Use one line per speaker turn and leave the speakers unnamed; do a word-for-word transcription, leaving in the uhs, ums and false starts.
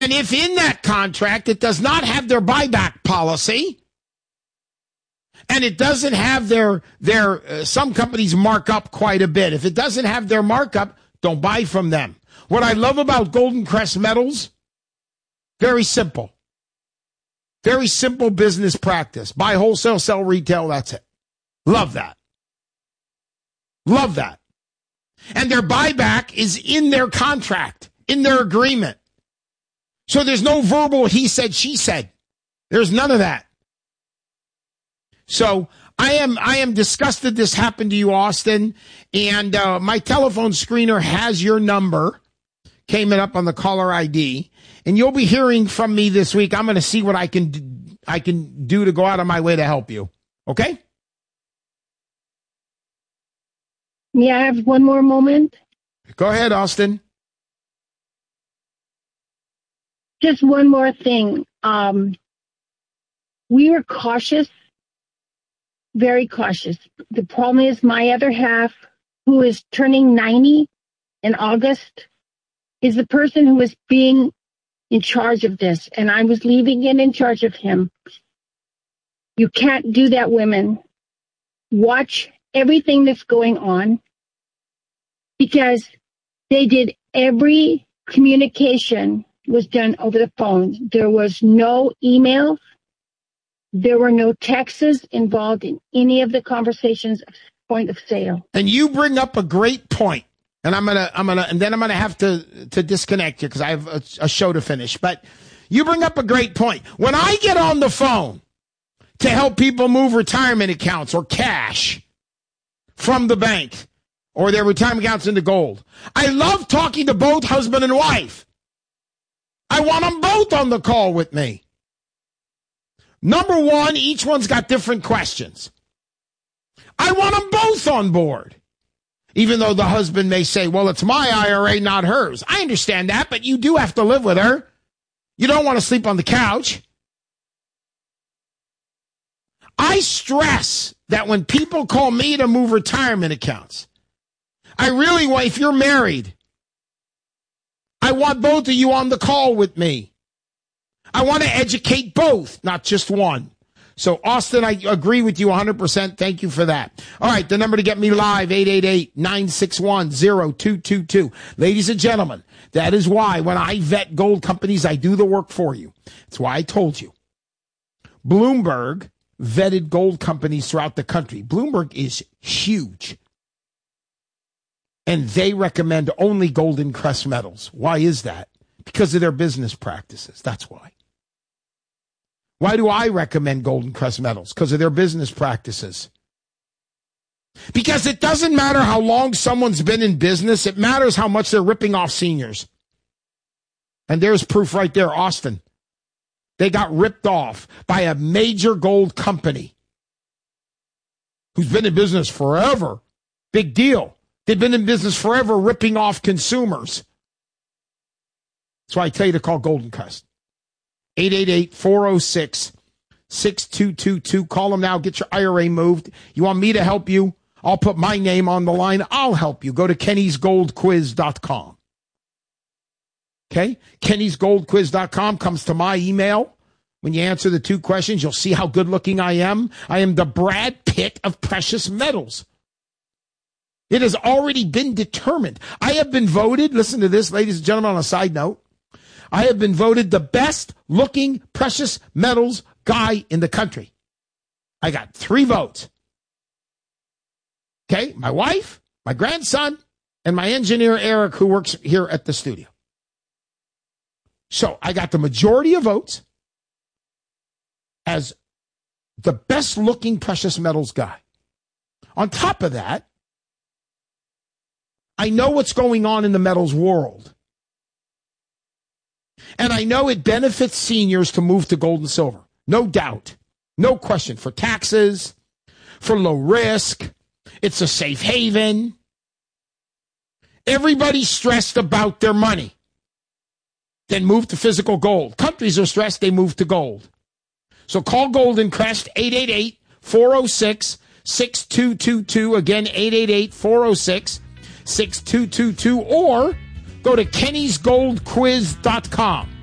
And if in that contract it does not have their buyback policy, and it doesn't have their, their uh, some companies mark up quite a bit. If it doesn't have their markup, don't buy from them. What I love about Golden Crest Metals, very simple. Very simple business practice. Buy wholesale, sell retail, that's it. Love that. Love that. And their buyback is in their contract, in their agreement. So there's no verbal he said, she said. There's none of that. So I am I am disgusted this happened to you, Austin. And uh, my telephone screener has your number. Came it up on the caller I D. And you'll be hearing from me this week. I'm going to see what I can do, I can do to go out of my way to help you. Okay?
Yeah, I have one more moment.
Go ahead, Austin.
Just one more thing. Um, we were cautious, very cautious. The problem is my other half, who is turning ninety in August, is the person who was being in charge of this, and I was leaving it in charge of him. You can't do that, women. Watch everything that's going on, because they did every communication was done over the phone. There was no emails. There were no texts involved in any of the conversations of point of sale.
And you bring up a great point. And I'm gonna, I'm gonna, and then I'm gonna have to to disconnect you because I have a, a show to finish. But you bring up a great point. When I get on the phone to help people move retirement accounts or cash from the bank or their retirement accounts into gold, I love talking to both husband and wife. I want them both on the call with me. Number one, each one's got different questions. I want them both on board. Even though the husband may say, well, it's my I R A, not hers. I understand that, but you do have to live with her. You don't want to sleep on the couch. I stress that when people call me to move retirement accounts, I really want, if you're married, I want both of you on the call with me. I want to educate both, not just one. So, Austin, I agree with you one hundred percent. Thank you for that. All right, the number to get me live, eight eight eight, nine six one, zero two two two. Ladies and gentlemen, that is why when I vet gold companies, I do the work for you. That's why I told you. Bloomberg vetted gold companies throughout the country. Bloomberg is huge. And they recommend only Golden Crest Metals. Why is that? Because of their business practices. That's why. Why do I recommend Golden Crest Metals? Because of their business practices. Because it doesn't matter how long someone's been in business. It matters how much they're ripping off seniors. And there's proof right there, Austin. They got ripped off by a major gold company who's been in business forever. Big deal. They've been in business forever ripping off consumers. That's why I tell you to call Golden Crest. eight eight eight, four oh six, six two two two. Call them now. Get your I R A moved. You want me to help you? I'll put my name on the line. I'll help you. Go to kennys gold quiz dot com. Okay? kennys gold quiz dot com comes to my email. When you answer the two questions, you'll see how good looking I am. I am the Brad Pitt of precious metals. It has already been determined. I have been voted, listen to this, ladies and gentlemen, on a side note. I have been voted the best looking precious metals guy in the country. I got three votes. Okay, my wife, my grandson, and my engineer, Eric, who works here at the studio. So I got the majority of votes as the best looking precious metals guy. On top of that, I know what's going on in the metals world. And I know it benefits seniors to move to gold and silver. No doubt. No question. For taxes, for low risk. It's a safe haven. Everybody's stressed about their money. Then move to physical gold. Countries are stressed, they move to gold. So call Golden Crest, eight eight eight, four oh six, six two two two. Again, eight eight eight, four oh six, six two two two. Or go to kennys gold quiz dot com.